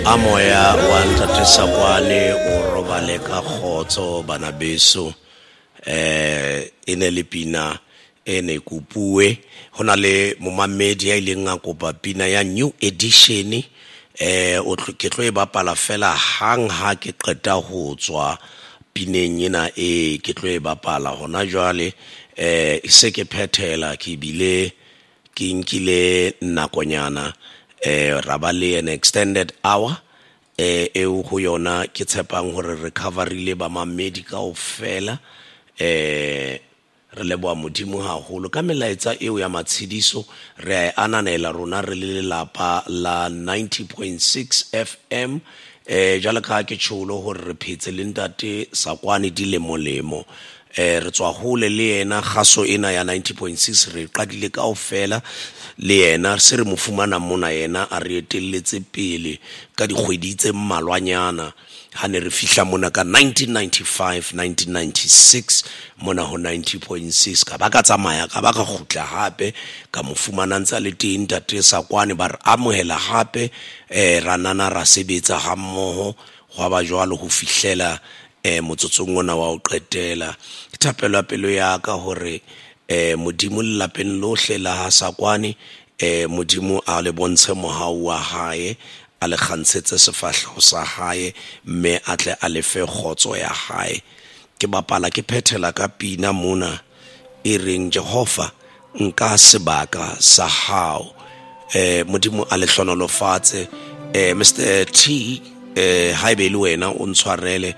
a moya wa ntate Sakwane o robale ka khotso bana beso ene le pina ene kupue hona le momamedi ya ileng a kopa pina ya new edition o ke tlo e bapala fela hang ha ke qeta ho tswa pineng ena ke tlo e bapala hona jwale se ke phethela ke bile ke nkile nakonyana rabale an extended hour ho yona ke tshepang hore recovery le ba mamedi kaofela re leboa modimo haholo ka melaetsa eo ya matshidiso re a ananela rona re le lelapa la 90.6 FM jalo ka ke tsholo hore re phetse le ntate Sakwane di le molemo re tswa hole le yena gaso ena ya 90.6 re qadile kaofela le yena se re mo fumana mona yena a re etelletse pele ka dikgwedi tse mmalwanyana ha ne re fihla mona ka 1995 1996 mona ho 90.6 ka baka tsamaya ka baka khutla hape ka mo fumana ntsa le teng ntate Sakwane ba re amohela hape ranana ra sebetsa ha mmoho go ba jwalo ho fihlela motsotsong ona wa o qetela thapelwa pelo ya ka hore modimo lapeng lohle la ha Sakwane modimo a le bontshe mohau wa hae a le kgantshetse sefahleho sa hae mme a tle a le fe khotso ya hae ke bapala ke phethela ka pina mona e reng Jehova nka sebaka sa hao modimo a le hlonolofatse Mr T haebe le wena o ntshwarele